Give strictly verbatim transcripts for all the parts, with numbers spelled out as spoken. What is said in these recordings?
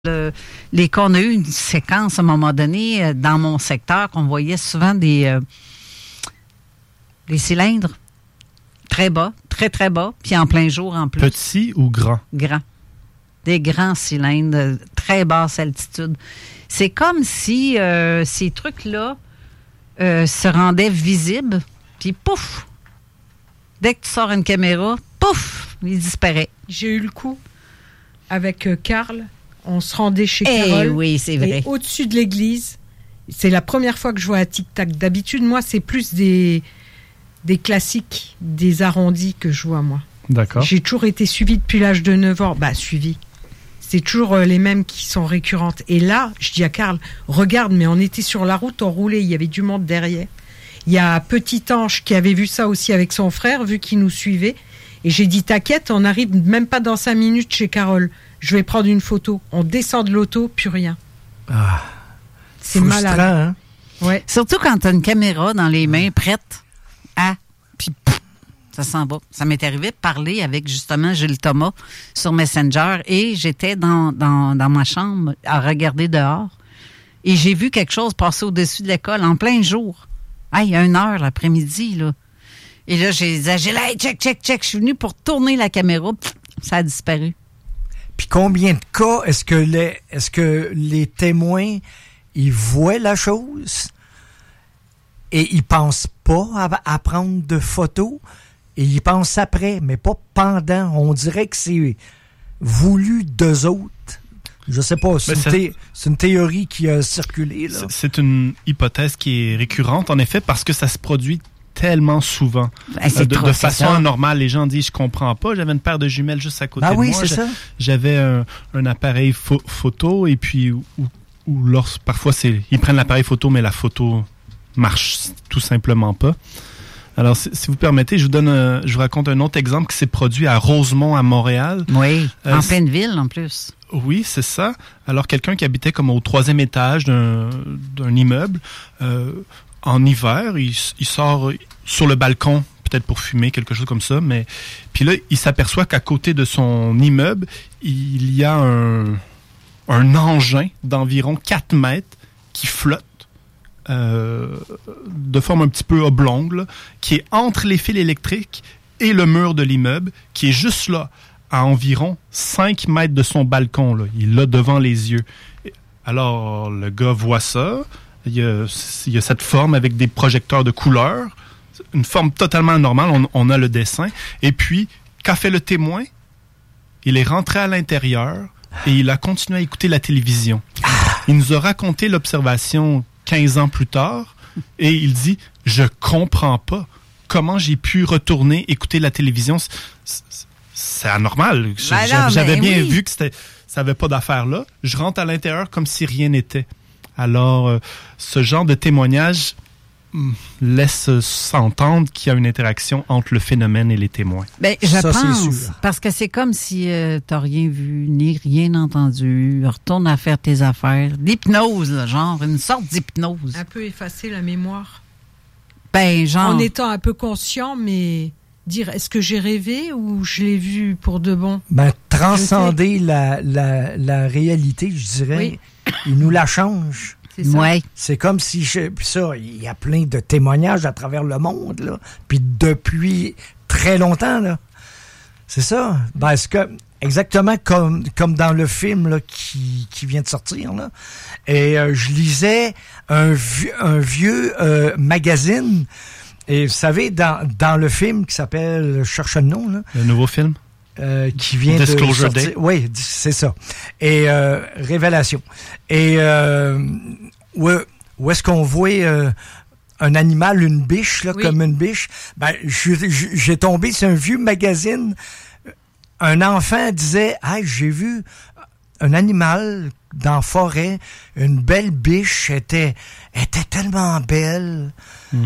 Le, les cas, on a eu une séquence à un moment donné euh, dans mon secteur qu'on voyait souvent des, euh, des cylindres très bas, très très bas, puis en plein jour en plus. Petits ou grands? Grands. Des grands cylindres, de très basse altitude. C'est comme si euh, ces trucs-là euh, se rendaient visibles, puis pouf! Dès que tu sors une caméra, pouf! Ils disparaissent. J'ai eu le coup avec euh, Carl. On se rendait chez Eh Carole. oui, c'est vrai. Et au-dessus de l'église, c'est la première fois que je vois un tic-tac. D'habitude, moi, c'est plus des, des classiques, des arrondis que je vois, moi. D'accord. J'ai toujours été suivie depuis l'âge de neuf ans. Bah, suivie. C'est toujours euh, les mêmes qui sont récurrentes. Et là, je dis à Carl, regarde, mais on était sur la route, on roulait, il y avait du monde derrière. Il y a Petit Ange qui avait vu ça aussi avec son frère, vu qu'il nous suivait. Et j'ai dit, t'inquiète, on n'arrive même pas dans cinq minutes chez Carole. Je vais prendre une photo. On descend de l'auto, plus rien. Ah, c'est frustrant, malade. Hein? Ouais. Surtout quand tu as une caméra dans les mains prête à... Puis ça s'en va. Ça m'est arrivé de parler avec justement Gilles Thomas sur Messenger et j'étais dans, dans, dans ma chambre à regarder dehors et j'ai vu quelque chose passer au-dessus de l'école en plein jour. Ah, il y a une heure l'après-midi, là. Et là, j'ai dit à Gilles, hey, check, check, check. Je suis venue pour tourner la caméra. Pff, ça a disparu. Puis combien de cas est-ce que les est-ce que les témoins ils voient la chose et ils pensent pas à, à prendre de photos et ils pensent après, mais pas pendant. On dirait que c'est voulu d'eux autres. Je sais pas, c'est, une, thé- c'est une théorie qui a circulé, là. C'est, c'est une hypothèse qui est récurrente, en effet, parce que ça se produit tellement souvent. Ben, c'est euh, de, trop, de c'est façon ça. anormale, les gens disent, je comprends pas, j'avais une paire de jumelles juste à côté Ben de oui, moi. c'est J'a- ça. J'avais un, un appareil pho- photo, et puis, ou, ou lors, parfois, c'est, ils prennent l'appareil photo, mais la photo marche tout simplement pas. Alors, si, si vous permettez, je vous donne, un, je vous raconte un autre exemple qui s'est produit à Rosemont, à Montréal. Oui, Euh, en pleine ville, en plus. Oui, c'est ça. Alors, quelqu'un qui habitait comme au troisième étage d'un, d'un immeuble, euh, en hiver, il, il sort sur le balcon, peut-être pour fumer, quelque chose comme ça, mais puis là, il s'aperçoit qu'à côté de son immeuble, il y a un, un engin d'environ quatre mètres qui flotte euh, de forme un petit peu oblongue, là, qui est entre les fils électriques et le mur de l'immeuble, qui est juste là, à environ cinq mètres de son balcon. Là. Il l'a devant les yeux. Alors, le gars voit ça. Il y a, il y a cette forme avec des projecteurs de couleur. Une forme totalement anormale. On, on a le dessin. Et puis, qu'a fait le témoin? Il est rentré à l'intérieur et il a continué à écouter la télévision. Il nous a raconté l'observation quinze ans plus tard et il dit « Je comprends pas comment j'ai pu retourner écouter la télévision. » C'est anormal. Je, Ben j'avais, non, j'avais mais bien oui. vu que c'était, ça n'avait pas d'affaire là. Je rentre à l'intérieur comme si rien n'était. Alors, euh, ce genre de témoignage hum, laisse s'entendre qu'il y a une interaction entre le phénomène et les témoins. Ben, je Ça, c'est pense, sûr. parce que c'est comme si euh, t'as rien vu, ni rien entendu, retourne à faire tes affaires. L'hypnose, là, genre, une sorte d'hypnose. Un peu effacer la mémoire. Ben, genre... En étant un peu conscient, mais dire, est-ce que j'ai rêvé ou je l'ai vu pour de bon? Ben, transcender la, la, la réalité, je dirais, Oui. il nous la change. C'est ça. Ouais. C'est comme si, je, puis ça, il y a plein de témoignages à travers le monde, là, puis depuis très longtemps, là. C'est ça. Ben, c'est que, exactement comme, comme dans le film là, qui, qui vient de sortir, là. Et euh, je lisais un, vieux- un vieux euh, magazine, et vous savez, dans, dans le film qui s'appelle, je cherche le nom, là, Le nouveau film? euh, qui vient Disclosure de sortir. Day. Oui, d- c'est ça. Et euh, Révélation. Et euh, où, où est-ce qu'on voit euh, un animal, une biche, là, Oui. comme une biche? Ben, j'ai j'ai tombé sur un vieux magazine. Un enfant disait, « Ah, j'ai vu un animal dans la forêt, une belle biche, elle était, elle était tellement belle. Mm-hmm. »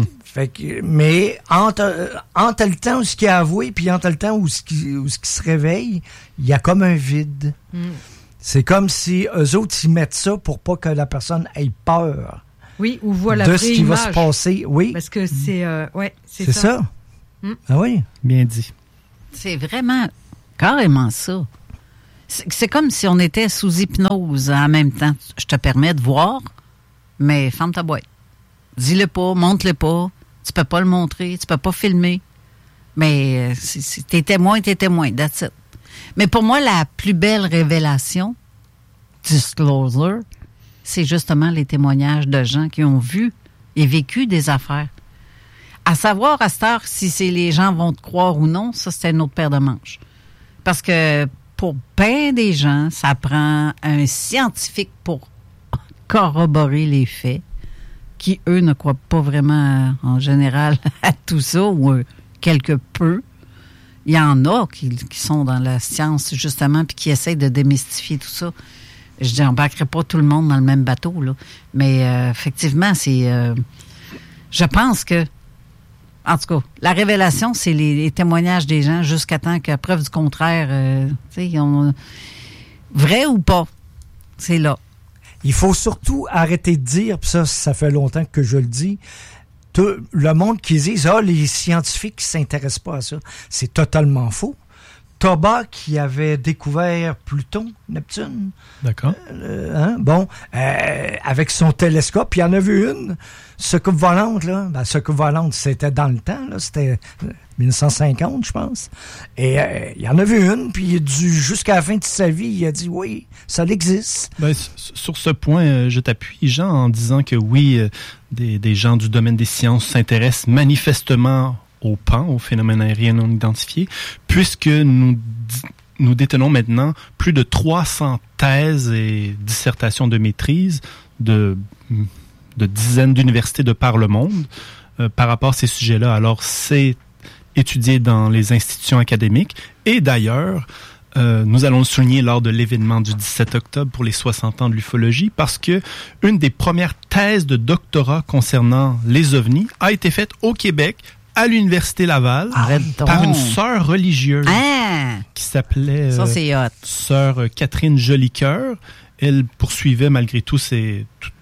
Fait que, mais entre, euh, entre le temps où ce qu'il a avoué puis entre le temps où ce qui, où ce qui se réveille, il y a comme un vide. Mm. C'est comme si eux autres, ils mettent ça pour pas que la personne ait peur Oui, ou voit la de vraie ce qui image. va se passer. Oui, Parce que c'est... euh, ouais, c'est, c'est ça. ça. Mm. Ah oui. Bien dit. C'est vraiment carrément ça. C'est, c'est comme si on était sous hypnose en même temps. Je te permets de voir, mais ferme ta boîte. Dis-le pas, montre-le pas. Tu peux pas le montrer, tu peux pas filmer. Mais c'est, c'est, t'es témoin, t'es témoin, that's it. Mais pour moi, la plus belle révélation, disclosure, c'est justement les témoignages de gens qui ont vu et vécu des affaires. À savoir, à cette heure, si c'est les gens vont te croire ou non, ça, c'est une autre paire de manches. Parce que pour bien des gens, ça prend un scientifique pour corroborer les faits, qui, eux, ne croient pas vraiment, en général, à tout ça, ou euh, quelque peu. Il y en a qui, qui sont dans la science, justement, puis qui essayent de démystifier tout ça. Je n'embarquerai pas tout le monde dans le même bateau, là. Mais euh, effectivement, c'est... Euh, je pense que... En tout cas, la révélation, c'est les, les témoignages des gens jusqu'à temps qu'à preuve du contraire, euh, tu sais, on... vrai ou pas, c'est là. Il faut surtout arrêter de dire, puis ça, ça fait longtemps que je le dis, tout le monde qui dit « Ah, les scientifiques ne s'intéressent pas à ça », c'est totalement faux. Toba qui avait découvert Pluton, Neptune. D'accord. Euh, hein, bon, euh, avec son télescope, il en a vu une, soucoupe volante, là. Ben, soucoupe volante, c'était dans le temps, là. C'était dix-neuf cent cinquante, je pense. Et euh, il en a vu une, puis du, jusqu'à la fin de sa vie, il a dit oui, ça existe. Ben, sur ce point, euh, je t'appuie, Jean, en disant que oui, euh, des, des gens du domaine des sciences s'intéressent manifestement au P A N, au phénomène aérien non identifié, puisque nous, nous détenons maintenant plus de trois cents thèses et dissertations de maîtrise de, de dizaines d'universités de par le monde euh, par rapport à ces sujets-là. Alors, c'est étudié dans les institutions académiques et d'ailleurs, euh, nous allons le souligner lors de l'événement du dix-sept octobre pour les soixante ans de l'ufologie parce que une des premières thèses de doctorat concernant les ovnis a été faite au Québec à l'Université Laval Arrête par donc. une sœur religieuse Ah! qui s'appelait Ça, euh, c'est hot. sœur Catherine Jolicoeur. Elle poursuivait malgré tout ses, tout,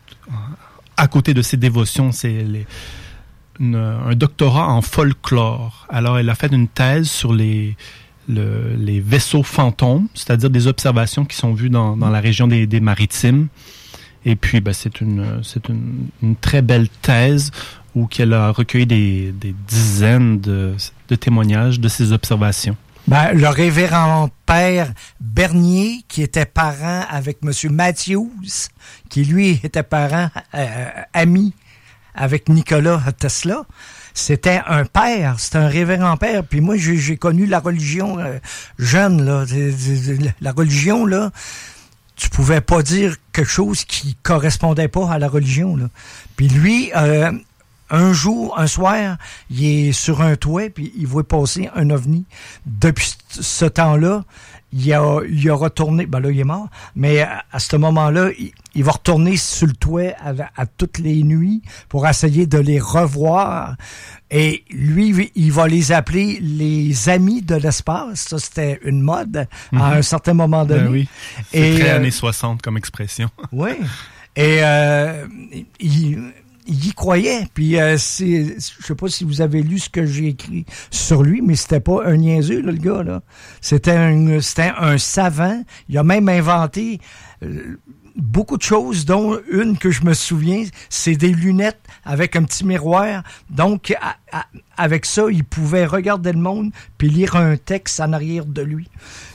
à côté de ses dévotions, c'est les, une, un doctorat en folklore. Alors, elle a fait une thèse sur les, le, les vaisseaux fantômes, c'est-à-dire des observations qui sont vues dans, dans la région des, des Maritimes. Et puis, ben, c'est une, c'est une, une très belle thèse où qu'elle a recueilli des, des dizaines de, de témoignages de ces observations. Ben, le révérend père Bernier, qui était parent avec M. Matthews, qui lui était parent, euh, ami avec Nikola Tesla, c'était un père, c'était un révérend père. Puis moi, j'ai, j'ai connu la religion euh, jeune, là. La religion, là, tu pouvait pas dire quelque chose qui correspondait pas à la religion, là. Puis lui, euh, un jour, un soir, il est sur un toit, puis il voit passer un ovni. Depuis ce temps-là, il a, il a retourné, ben là, il est mort, mais à, à ce moment-là, il, il va retourner sur le toit à, à toutes les nuits pour essayer de les revoir. Et lui, il va les appeler les amis de l'espace. Ça, c'était une mode mm-hmm. à un certain moment donné. Ben oui. C'est Et, très euh, années soixante comme expression. Oui. Et euh, il... il y croyait, puis euh, c'est, je sais pas si vous avez lu ce que j'ai écrit sur lui, mais c'était pas un niaiseux, là, le gars, là. C'était un, c'était un savant. Il a même inventé euh, beaucoup de choses, dont une que je me souviens, c'est des lunettes avec un petit miroir. Donc, à, à, avec ça, il pouvait regarder le monde puis lire un texte en arrière de lui,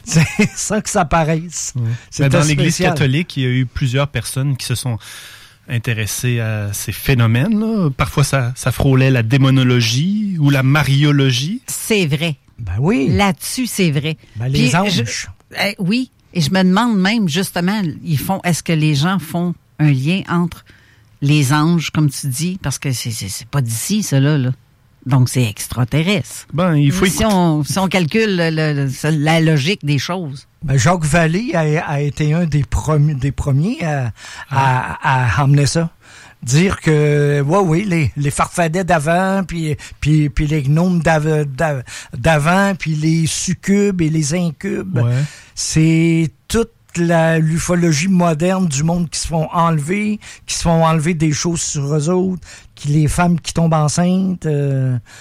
sans que ça paraisse. Ouais. C'était dans spécial. L'Église catholique, il y a eu plusieurs personnes qui se sont intéressé à ces phénomènes, là. Parfois, ça, ça frôlait la démonologie ou la mariologie. C'est vrai. Ben oui. Là-dessus, c'est vrai. Ben, les Puis, anges. Je, euh, oui. Et je me demande même, justement, ils font, est-ce que les gens font un lien entre les anges, comme tu dis, parce que c'est, c'est, c'est pas d'ici, cela, là. Donc, c'est extraterrestre. Ben, il faut si, on, si on calcule le, le, la logique des choses. Ben, Jacques Vallée a, a été un des, prom- des premiers à, ah. à, à amener ça. Dire que, ouais, oui, les, les farfadets d'avant, puis, puis, puis les gnomes d'av- d'av- d'avant, puis les succubes et les incubes, ouais. C'est toute la, l'ufologie moderne du monde qui se font enlever, qui se font enlever des choses sur eux autres, qui les femmes qui tombent enceintes, euh,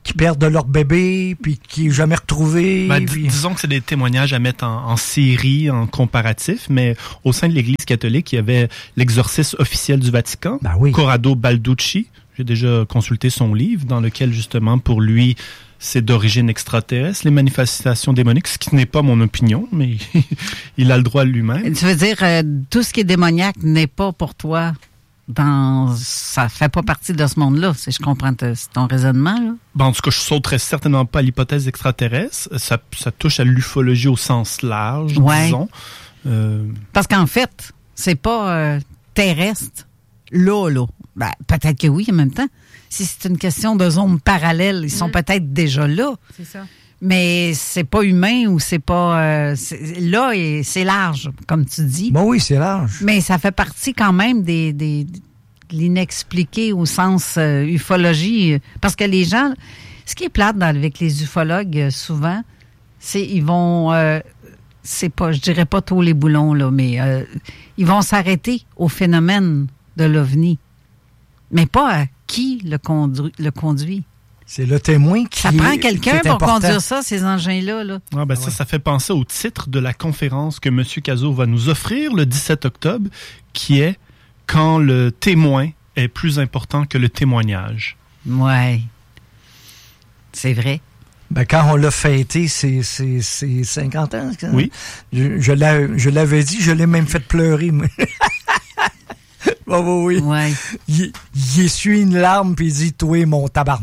qui perdent leur bébé, puis qui est jamais retrouvé. Ben, puis... Disons que c'est des témoignages à mettre en, en série, en comparatif, mais au sein de l'Église catholique, il y avait l'exorcisme officiel du Vatican, ben oui. Corrado Balducci. J'ai déjà consulté son livre, dans lequel, justement, pour lui, c'est d'origine extraterrestre, les manifestations démoniques, ce qui n'est pas mon opinion, mais il a le droit lui-même. Tu veux dire, euh, tout ce qui est démoniaque n'est pas pour toi dans... Ça fait pas partie de ce monde-là, si je comprends te, ton raisonnement, là? Ben, en tout cas, je sauterais certainement pas à l'hypothèse extraterrestre. Ça, ça touche à l'ufologie au sens large, ouais. disons. Euh... Parce qu'en fait, c'est pas euh, terrestre, là, là. Ben, peut-être que oui, en même temps. Si c'est une question de zones parallèles, ils sont mmh. peut-être déjà là. C'est ça. Mais c'est pas humain ou c'est pas... Euh, c'est, là, et c'est large, comme tu dis. Bon, oui, c'est large. Mais ça fait partie quand même des, des, de l'inexpliqué au sens euh, ufologie. Parce que les gens... Ce qui est plate dans, avec les ufologues, euh, souvent, c'est ils vont... Euh, c'est pas, je dirais pas tous les boulons, là, mais euh, ils vont s'arrêter au phénomène de l'OVNI. Mais pas à qui le conduit. Le conduit. C'est le témoin qui Ça prend quelqu'un pour important. conduire ça, ces engins-là. Là. Ah ben ah ça, ouais. ça fait penser au titre de la conférence que M. Cazot va nous offrir le dix-sept octobre, qui est « Quand le témoin est plus important que le témoignage ». Ouais. C'est vrai. Ben, quand on l'a fêté, c'est, c'est, c'est cinquante ans. Quand oui. Je, je, l'a, je l'avais dit, je l'ai même fait pleurer. Mais... oh, oh, oui. Ouais. Il, il essuie une larme puis il dit « Toi, mon tabarnak ».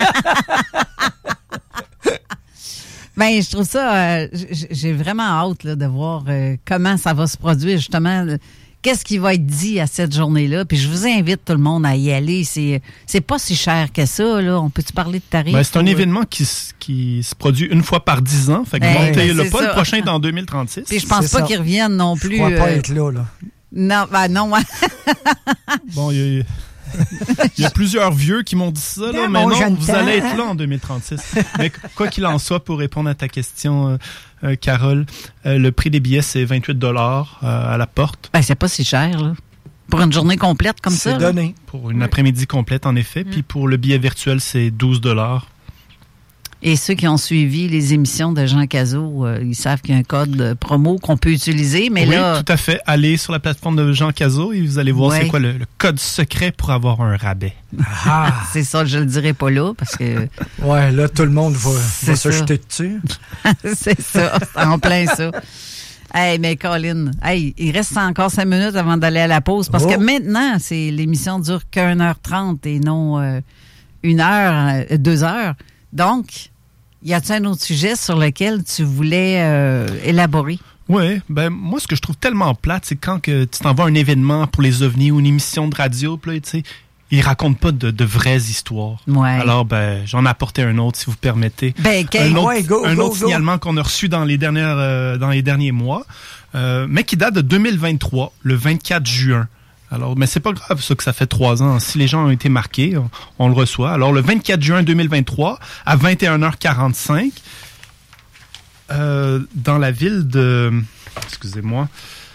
Ben, je trouve ça... Euh, j'ai vraiment hâte là, de voir euh, comment ça va se produire, justement. Euh, Qu'est-ce qui va être dit à cette journée-là? Puis je vous invite tout le monde à y aller. C'est, c'est pas si cher que ça, là. On peut-tu parler de tarifs? Ben, c'est un ou... événement qui, qui se produit une fois par dix ans. Fait que ben, montez-le ben, pas, ça. Le prochain est en deux mille trente-six. Puis je pense c'est pas ça. qu'ils reviennent non plus. Je crois pas euh... être là, là. Non, ben non. Bon, il y a... Il y a plusieurs vieux qui m'ont dit ça, là, mais non, vous allez être là en deux mille trente-six. Mais quoi qu'il en soit, pour répondre à ta question, euh, euh, Carole, euh, le prix des billets, c'est vingt-huit dollars euh, à la porte. Ben, c'est pas si cher, là. Pour une journée complète comme c'est ça. C'est donné. Là. Pour une oui. après-midi complète, en effet. Mm. Puis pour le billet virtuel, c'est douze dollars. Et ceux qui ont suivi les émissions de Jean Cazot, euh, ils savent qu'il y a un code promo qu'on peut utiliser, mais oui, là... tout à fait. Allez sur la plateforme de Jean Cazot et vous allez voir ouais. c'est quoi le, le code secret pour avoir un rabais. Ah. C'est ça, je le dirai pas là, parce que... Ouais, là, tout le monde va, va se jeter dessus. C'est ça, c'est en plein ça. Hey, mais Colin, hey, il reste encore cinq minutes avant d'aller à la pause, parce oh. que maintenant, c'est l'émission dure qu'une heure trente et non euh, une heure, euh, deux heures. Donc, y a-t-il un autre sujet sur lequel tu voulais euh, élaborer? Oui, ben moi, ce que je trouve tellement plate, c'est quand que tu t'en vas à un événement pour les ovnis ou une émission de radio, puis là, tu sais, ils racontent pas de, de vraies histoires. Ouais. Alors, ben, j'en ai apporté un autre, si vous permettez. Ben, okay. Un autre, ouais, go, un go, autre go. signalement qu'on a reçu dans les dernières, euh, dans les derniers mois, euh, mais qui date de deux mille vingt-trois, le vingt-quatre juin. Alors, mais c'est pas grave, ça, que ça fait trois ans. Si les gens ont été marqués, on, on le reçoit. Alors, le vingt-quatre juin deux mille vingt-trois, à vingt et une heures quarante-cinq, euh, dans la ville de... Excusez-moi.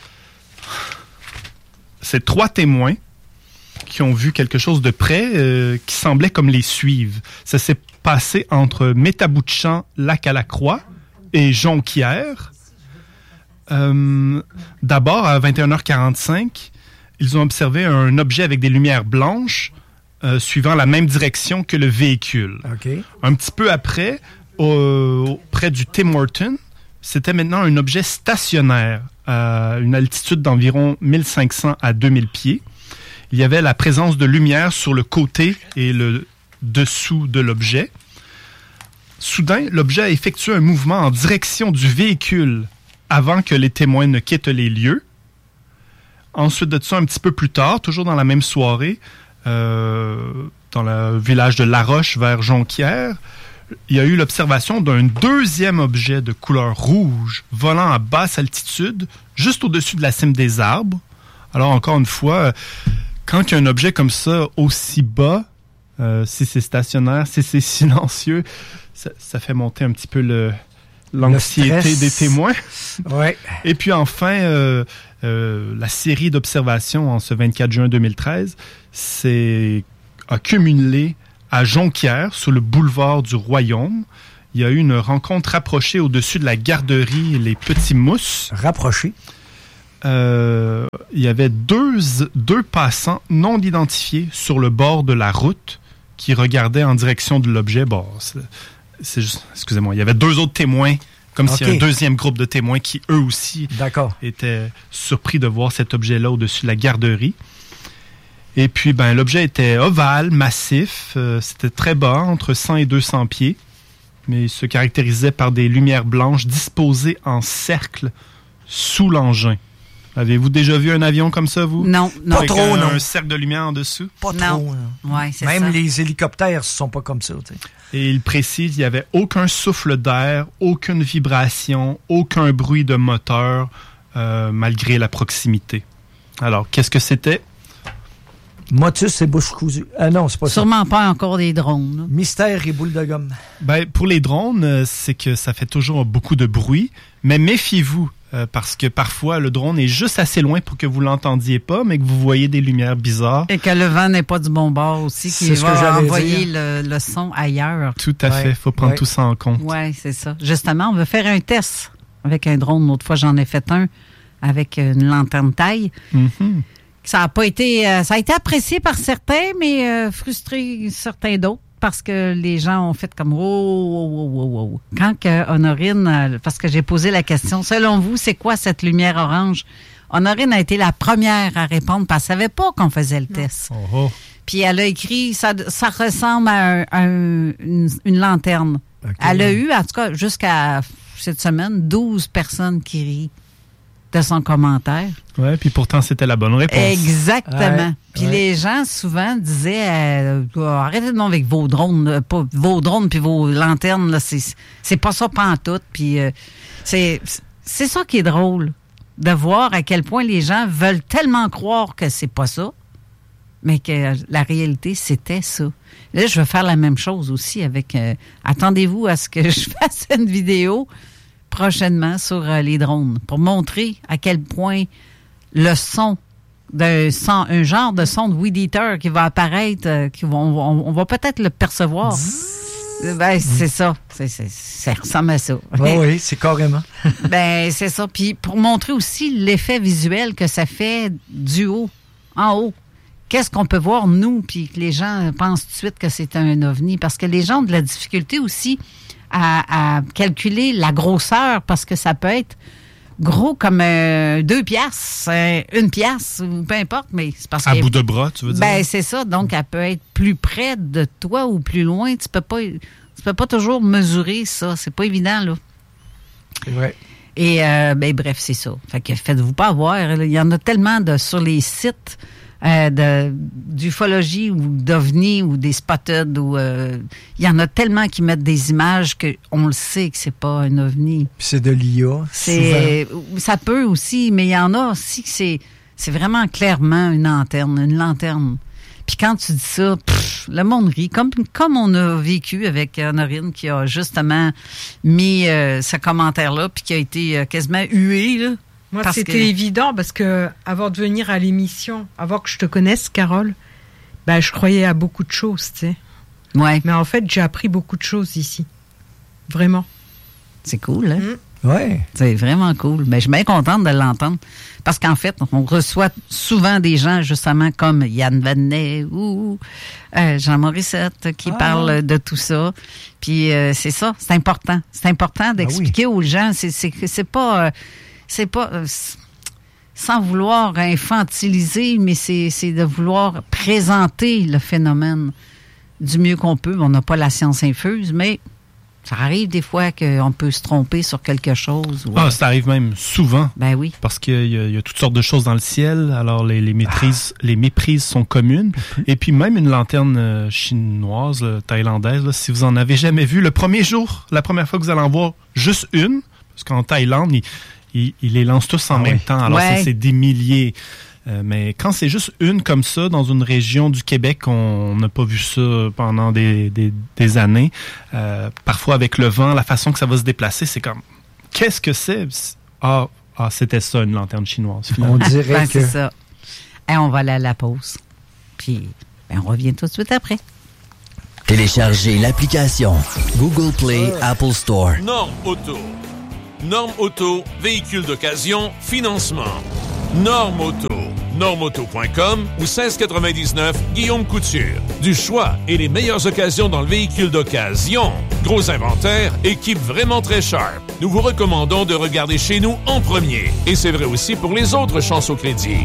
C'est trois témoins qui ont vu quelque chose de près, euh, qui semblait comme les suivre. Ça s'est passé entre Métabouchamp, Lac-à-la-Croix et Jonquière. Euh, d'abord, à vingt et une heures quarante-cinq, ils ont observé un objet avec des lumières blanches euh, suivant la même direction que le véhicule. Okay. Un petit peu après, au, près du Tim Hortons, c'était maintenant un objet stationnaire à une altitude d'environ mille cinq cents à deux mille pieds. Il y avait la présence de lumière sur le côté et le dessous de l'objet. Soudain, l'objet a effectué un mouvement en direction du véhicule avant que les témoins ne quittent les lieux. Ensuite de ça, un petit peu plus tard, toujours dans la même soirée, euh, dans le village de Laroche vers Jonquière, il y a eu l'observation d'un deuxième objet de couleur rouge volant à basse altitude, juste au-dessus de la cime des arbres. Alors, encore une fois, quand il y a un objet comme ça aussi bas, euh, si c'est stationnaire, si c'est silencieux, ça, ça fait monter un petit peu le... l'anxiété des témoins. Ouais. Et puis enfin, euh, euh, la série d'observations en ce vingt-quatre juin deux mille treize c'est, a cumulé à Jonquière, sur le boulevard du Royaume, il y a eu une rencontre rapprochée au-dessus de la garderie Les Petits Mousses. Rapprochée? Euh, il y avait deux, deux passants non identifiés sur le bord de la route qui regardaient en direction de l'objet. Bon, c'est, c'est juste, excusez-moi, il y avait deux autres témoins, comme okay. s'il y a un deuxième groupe de témoins qui, eux aussi, D'accord. étaient surpris de voir cet objet-là au-dessus de la garderie. Et puis, ben, l'objet était ovale, massif, euh, c'était très bas, entre cent et deux cents pieds, mais il se caractérisait par des lumières blanches disposées en cercle sous l'engin. Avez-vous déjà vu un avion comme ça, vous? Non, non. Pas trop, un, non. Un cercle de lumière en dessous? Pas non. trop. Ouais, c'est Même ça. les hélicoptères ne sont pas comme ça. T'sais. Et il précise, il n'y avait aucun souffle d'air, aucune vibration, aucun bruit de moteur, euh, malgré la proximité. Alors, qu'est-ce que c'était? Motus et bouche cousue. Ah non, c'est pas Sûrement ça. pas encore des drones. Là. Mystère et boule de gomme. Ben, pour les drones, euh, c'est que ça fait toujours beaucoup de bruit, mais méfiez-vous. Euh, parce que parfois, le drone est juste assez loin pour que vous l'entendiez pas, mais que vous voyez des lumières bizarres. Et que le vent n'est pas du bon bord aussi, qui va envoyer le, le son ailleurs. Tout à ouais. fait. Il faut prendre ouais. tout ça en compte. Oui, c'est ça. Justement, on veut faire un test avec un drone. L'autre fois, j'en ai fait un avec une lanterne taille. Mm-hmm. Ça a pas été... Euh, ça a été apprécié par certains, mais euh, frustré certains d'autres. Parce que les gens ont fait comme « Oh, oh, oh, oh, oh. » Quand que Honorine, euh, parce que j'ai posé la question, selon vous, c'est quoi cette lumière orange? Honorine a été la première à répondre parce qu'elle ne savait pas qu'on faisait le non. test. Oh, oh. Puis elle a écrit, ça, ça ressemble à, un, à un, une, une lanterne. Okay. Elle a eu, en tout cas, jusqu'à cette semaine, douze personnes qui rient de son commentaire. Oui, puis pourtant, c'était la bonne réponse. Exactement. Ouais, puis ouais. les gens, souvent, disaient euh, oh, arrêtez de non avec vos drones, euh, pas vos drones puis vos lanternes, là, c'est, c'est pas ça pantoute. Puis euh, c'est, c'est ça qui est drôle, de voir à quel point les gens veulent tellement croire que c'est pas ça, mais que la réalité, c'était ça. Là, je vais faire la même chose aussi avec... Euh, attendez-vous à ce que je fasse une vidéo prochainement sur euh, les drones pour montrer à quel point le son d'un son, un genre de son de weed eater qui va apparaître, euh, qui va, on, on, on va peut-être le percevoir. Ben, c'est ça. C'est, c'est, ça ressemble à ça. Oh oui, c'est carrément. Ben, c'est ça. Puis pour montrer aussi l'effet visuel que ça fait du haut, en haut. Qu'est-ce qu'on peut voir, nous, puis que les gens pensent tout de suite que c'est un ovni? Parce que les gens ont de la difficulté aussi à, à calculer la grosseur, parce que ça peut être gros comme euh, deux piastres, euh, une piastre, ou peu importe, mais c'est parce que... À bout de bras, tu veux dire? Ben, c'est ça. Donc, elle peut être plus près de toi ou plus loin. Tu peux pas, tu peux pas toujours mesurer ça. C'est pas évident, là. C'est vrai. Et, euh, ben, bref, c'est ça. Fait que faites-vous pas avoir. Il y en a tellement de sur les sites Euh, de, d'ufologie ou d'ovni ou des spotted ou euh, il y en a tellement qui mettent des images qu'on le sait que c'est pas un ovni. Puis c'est de l'I A. C'est, ça peut aussi, mais il y en a aussi que c'est, c'est vraiment clairement une lanterne, une lanterne. Puis quand tu dis ça, pff, le monde rit. Comme, comme on a vécu avec Honorine qui a justement mis euh, ce commentaire-là puis qui a été euh, quasiment hué, là. Moi, parce c'était que... évident parce que avant de venir à l'émission, avant que je te connaisse, Carole, ben, je croyais à beaucoup de choses, tu sais. Ouais. Mais en fait, j'ai appris beaucoup de choses ici. Vraiment. C'est cool, hein? Mmh. Ouais. C'est vraiment cool. Mais je suis bien contente de l'entendre. Parce qu'en fait, on reçoit souvent des gens, justement, comme Yann Vanet ou euh, Jean Morissette, qui ah. parlent de tout ça. Puis euh, c'est ça, c'est important. C'est important d'expliquer ah oui. aux gens. C'est, c'est, c'est pas... Euh, c'est pas... Euh, sans vouloir infantiliser, mais c'est, c'est de vouloir présenter le phénomène du mieux qu'on peut. On n'a pas la science infuse, mais ça arrive des fois qu'on peut se tromper sur quelque chose. Ou... Ah, ça arrive même souvent. Ben oui. Parce qu'il y a, il y a toutes sortes de choses dans le ciel, alors les, les, maîtrises, ah. les méprises sont communes. Et puis même une lanterne chinoise, là, thaïlandaise, là, si vous en avez jamais vu, le premier jour, la première fois que vous allez en voir juste une, parce qu'en Thaïlande, ils Ils, ils les lancent tous en ah même oui. temps. Alors, ouais. c'est, c'est des milliers. Euh, mais quand c'est juste une comme ça, dans une région du Québec, on n'a pas vu ça pendant des, des, des années. Euh, parfois, avec le vent, la façon que ça va se déplacer, c'est comme... Qu'est-ce que c'est? Ah, ah c'était ça, une lanterne chinoise. Finalement. On dirait ben, que... c'est ça. Et on va aller à la pause. Puis, ben, on revient tout de suite après. Téléchargez l'application Google Play, Apple Store. Norme Auto. Norme Auto, véhicule d'occasion, financement. Norme Auto. norme auto point com ou seize quatre-vingt-dix-neuf Guillaume Couture. Du choix et les meilleures occasions dans le véhicule d'occasion. Gros inventaire, équipe vraiment très sharp. Nous vous recommandons de regarder chez nous en premier. Et c'est vrai aussi pour les autres chances au crédit.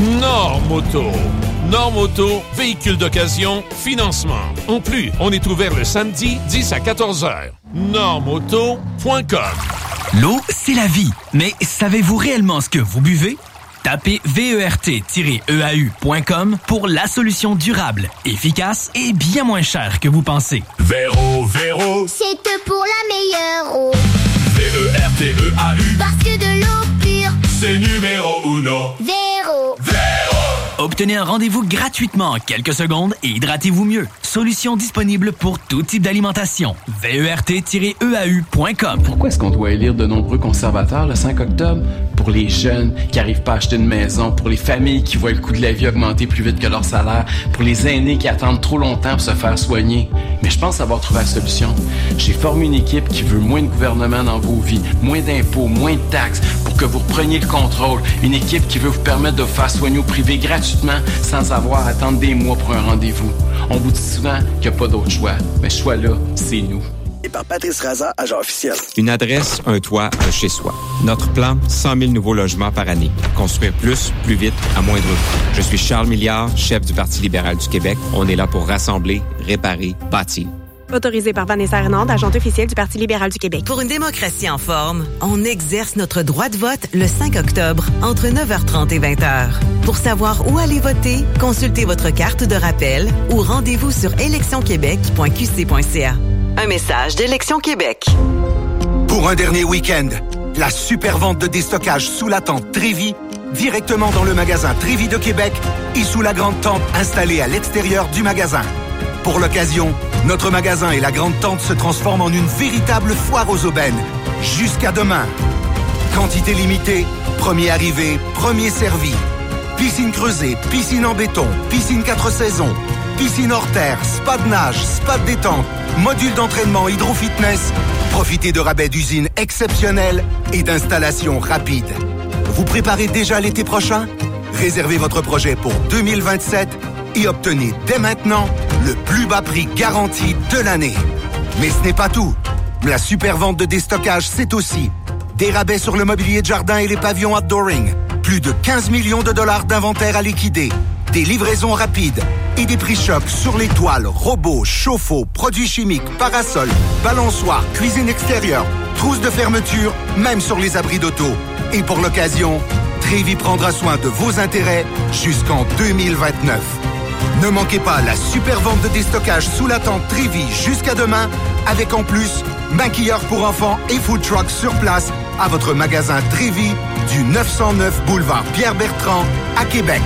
Norme Auto. Norme Auto, véhicule d'occasion, financement. En plus, on est ouvert le samedi dix à quatorze heures. norme auto point com. L'eau, c'est la vie. Mais savez-vous réellement ce que vous buvez? Tapez V E R T E A U point com pour la solution durable, efficace et bien moins chère que vous pensez. Véro, Véro, c'est pour la meilleure eau. V E R T E A U, parce que de l'eau pure, c'est numéro uno. Véro. Véro. Obtenez un rendez-vous gratuitement en quelques secondes et hydratez-vous mieux. Solution disponible pour tout type d'alimentation. V E R T E A U point com. Pourquoi est-ce qu'on doit élire de nombreux conservateurs le cinq octobre? Pour les jeunes qui n'arrivent pas à acheter une maison, pour les familles qui voient le coût de la vie augmenter plus vite que leur salaire, pour les aînés qui attendent trop longtemps pour se faire soigner. Mais je pense avoir trouvé la solution. J'ai formé une équipe qui veut moins de gouvernement dans vos vies, moins d'impôts, moins de taxes, pour que vous repreniez le contrôle. Une équipe qui veut vous permettre de vous faire soigner au privé gratuitement sans avoir à attendre des mois pour un rendez-vous. On vous dit souvent qu'il n'y a pas d'autre choix, mais ce choix-là, c'est nous. Et par Patrice Raza, agent officiel. Une adresse, un toit, un chez-soi. Notre plan, cent mille nouveaux logements par année. Construire plus, plus vite, à moindre coût. Je suis Charles Milliard, chef du Parti libéral du Québec. On est là pour rassembler, réparer, bâtir. Autorisé par Vanessa Hernande, agente officielle du Parti libéral du Québec. Pour une démocratie en forme, on exerce notre droit de vote le cinq octobre, entre neuf heures trente et vingt heures. Pour savoir où aller voter, consultez votre carte de rappel ou rendez-vous sur élection québec point q c point c a. Un message d'Élection Québec. Pour un dernier week-end, la super vente de déstockage sous la tente Trévi, directement dans le magasin Trévi de Québec et sous la grande tente installée à l'extérieur du magasin. Pour l'occasion, notre magasin et la grande tente se transforment en une véritable foire aux aubaines. Jusqu'à demain. Quantité limitée, premier arrivé, premier servi. Piscine creusée, piscine en béton, piscine quatre saisons, piscine hors terre, spa de nage, spa de détente, module d'entraînement hydro-fitness. Profitez de rabais d'usine exceptionnels et d'installations rapides. Vous préparez déjà l'été prochain? Réservez votre projet pour deux mille vingt-sept et obtenez dès maintenant le plus bas prix garanti de l'année. Mais ce n'est pas tout. La super vente de déstockage, c'est aussi des rabais sur le mobilier de jardin et les pavillons outdooring, plus de quinze millions de dollars d'inventaire à liquider, des livraisons rapides et des prix chocs sur les toiles, robots, chauffe-eau, produits chimiques, parasols, balançoires, cuisine extérieure, trousses de fermeture, même sur les abris d'auto. Et pour l'occasion, Trévi prendra soin de vos intérêts jusqu'en deux mille vingt-neuf. Ne manquez pas la super vente de déstockage sous la tente Trévi jusqu'à demain, avec en plus maquilleurs pour enfants et food trucks sur place à votre magasin Trévi du neuf cent neuf boulevard Pierre-Bertrand à Québec.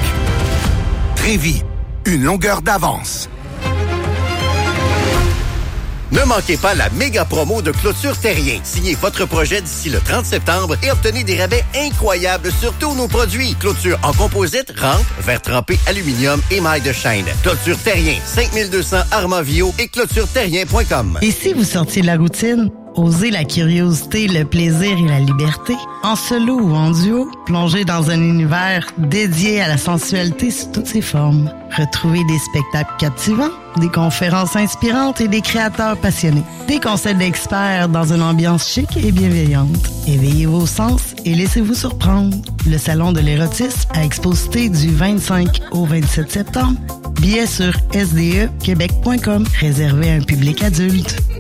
Trévi, une longueur d'avance. Ne manquez pas la méga promo de Clôture Terrien. Signez votre projet d'ici le trente septembre et obtenez des rabais incroyables sur tous nos produits. Clôture en composite, rampe, verre trempé, aluminium et mailles de chaîne. Clôture Terrien, cinq mille deux cents Armavio et clôture terrien point com. Et si vous sortiez de la routine? Osez la curiosité, le plaisir et la liberté. En solo ou en duo, plongez dans un univers dédié à la sensualité sous toutes ses formes. Retrouvez des spectacles captivants, des conférences inspirantes et des créateurs passionnés. Des conseils d'experts dans une ambiance chic et bienveillante. Éveillez vos sens et laissez-vous surprendre. Le Salon de l'érotisme à Exposité du vingt-cinq au vingt-sept septembre. Billets sur s d e québec point com. Réservé à un public adulte.